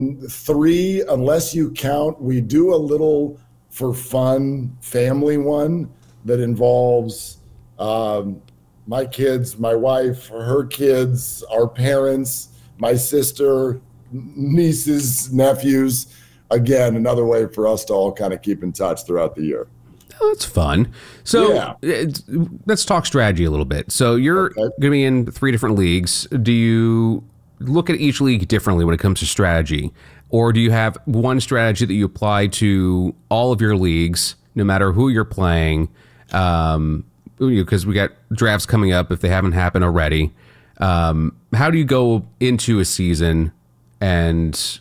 Three, unless you count, we do a little for fun family one that involves my kids, my wife, her kids, our parents, my sister, nieces, nephews. Again, another way for us to all kind of keep in touch throughout the year. Oh, that's fun. So Yeah. let's talk strategy a little bit. So you're going to be in 3 different leagues. Do you look at each league differently when it comes to strategy? Or do you have one strategy that you apply to all of your leagues, no matter who you're playing? Because we got drafts coming up if they haven't happened already. How do you go into a season, and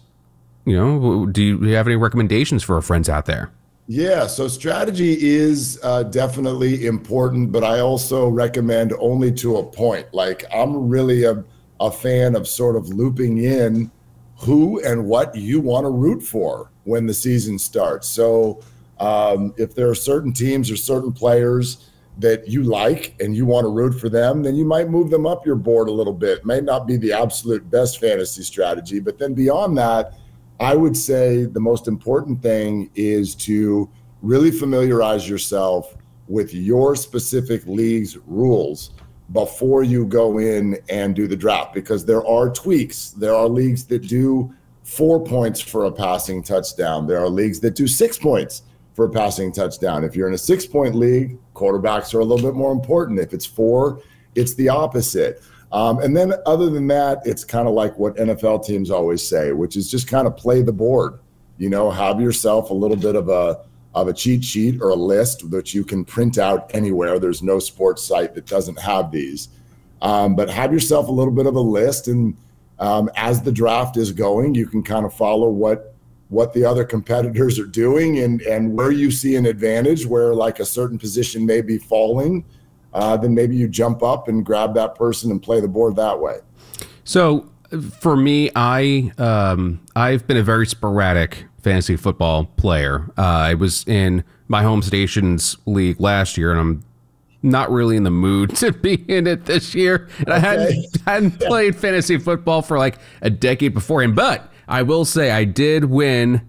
do you have any recommendations for our friends out there? Yeah, so strategy is definitely important, but I also recommend only to a point. Like, I'm really a fan of sort of looping in who and what you want to root for when the season starts. So if there are certain teams or certain players that you like and you want to root for them, then you might move them up your board a little bit. May not be the absolute best fantasy strategy, but then beyond that, I would say the most important thing is to really familiarize yourself with your specific league's rules before you go in and do the draft, because there are tweaks. There are leagues that do 4 points for a passing touchdown. There are leagues that do 6 points for a passing touchdown. If you're in a 6-point league, quarterbacks are a little bit more important. If it's 4, it's the opposite. And then other than that, it's kind of like what NFL teams always say, which is just kind of play the board. Have yourself a little bit of a cheat sheet or a list that you can print out anywhere. There's no sports site that doesn't have these. But have yourself a little bit of a list, and as the draft is going, you can kind of follow what the other competitors are doing, and where you see an advantage, where like a certain position may be falling, then maybe you jump up and grab that person and play the board that way. So for me, I've been a very sporadic fantasy football player. I was in my home station's league last year, and I'm not really in the mood to be in it this year. And I hadn't played fantasy football for like a decade beforehand, but I will say I did win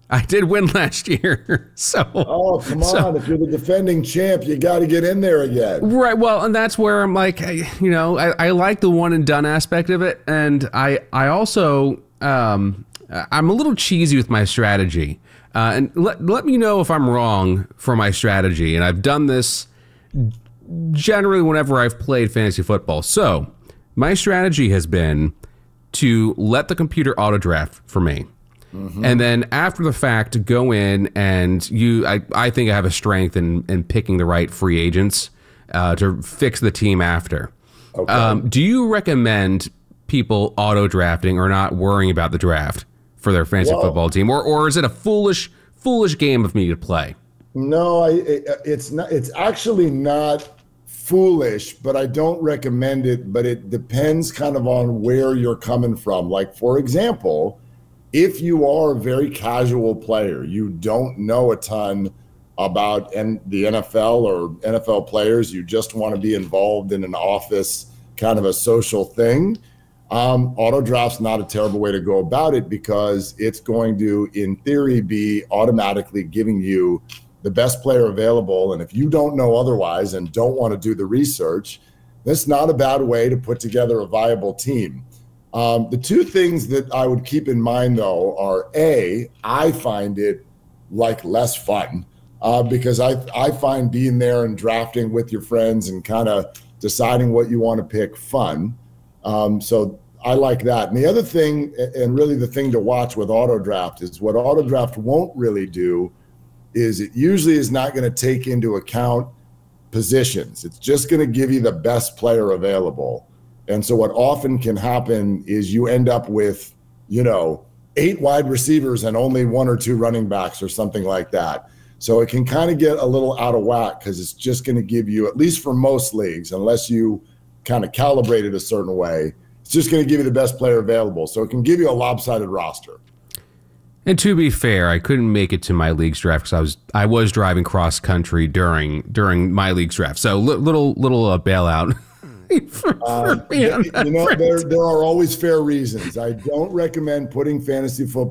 last year. So come on. If you're the defending champ, you got to get in there again. Right. Well, and that's where I'm like, I like the one and done aspect of it. And I also, I'm a little cheesy with my strategy. And let me know if I'm wrong for my strategy. And I've done this generally whenever I've played fantasy football. So my strategy has been to let the computer auto draft for me. Mm-hmm. And then after the fact, go in and I think I have a strength in picking the right free agents to fix the team after. Okay. Do you recommend people auto drafting or not worrying about the draft for their fantasy football team, or is it a foolish game of me to play? No, it's not. It's actually not foolish, but I don't recommend it. But it depends kind of on where you're coming from. Like, for example, if you are a very casual player, you don't know a ton about the NFL or NFL players, you just want to be involved in an office kind of a social thing, auto draft's not a terrible way to go about it, because it's going to, in theory, be automatically giving you the best player available. And if you don't know otherwise and don't want to do the research, that's not a bad way to put together a viable team. The two things that I would keep in mind, though, are I find it like less fun because I find being there and drafting with your friends and kind of deciding what you want to pick fun. So I like that. And the other thing, and really the thing to watch with auto draft, is what auto draft won't really do is it usually is not going to take into account positions. It's just going to give you the best player available. And so what often can happen is you end up with, 8 wide receivers and only 1 or 2 running backs or something like that. So it can kind of get a little out of whack, because it's just going to give you, at least for most leagues, unless you kind of calibrate it a certain way, it's just going to give you the best player available. So it can give you a lopsided roster. And to be fair, I couldn't make it to my league's draft because I was driving cross country during my league's draft. So little bailout For me on that You know, phrase. there are always fair reasons. I don't recommend putting fantasy football